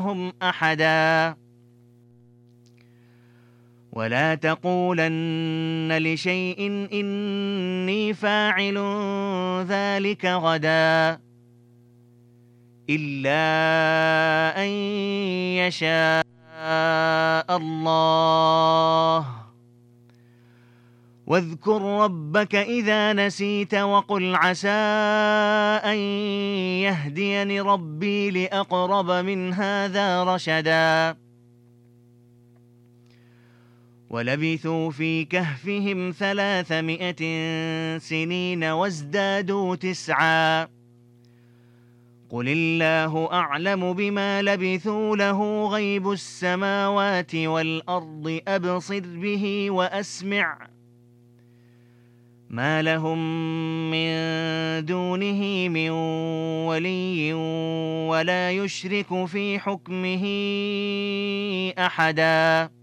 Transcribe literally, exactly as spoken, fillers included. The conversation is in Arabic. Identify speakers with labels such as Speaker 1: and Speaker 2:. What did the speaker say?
Speaker 1: معهم أحدا ولا تقولن لشيء إني فاعل ذلك غدا إلا أن يشاء الله واذكر ربك إذا نسيت وقل عسى أن يهديني ربي لأقرب من هذا رشدا ولبثوا في كهفهم ثلاثمائة سنين وازدادوا تسعا قل الله أعلم بما لبثوا له غيب السماوات والأرض أبصر به وأسمع ما لهم من دونه من ولي ولا يشرك في حكمه أحدا